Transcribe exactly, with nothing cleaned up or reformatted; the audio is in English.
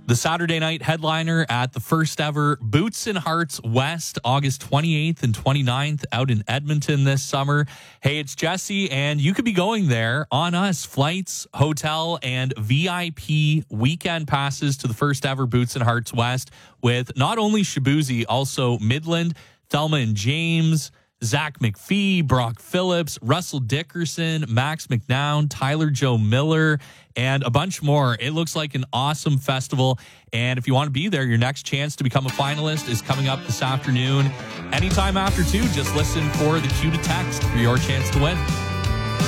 The Saturday night headliner at the first ever Boots and Hearts West, August twenty-eighth and twenty-ninth out in Edmonton this summer. Hey, it's Jesse, and you could be going there on us. Flights, hotel, and V I P weekend passes to the first ever Boots and Hearts West with not only Shabuzi, also Midland, Thelma and James, Zach McPhee, Brock Phillips, Russell Dickerson, Max McNown, Tyler Joe Miller, and a bunch more. It looks like an awesome festival. And if you want to be there, your next chance to become a finalist is coming up this afternoon. Anytime after two, just listen for the cue to text for your chance to win.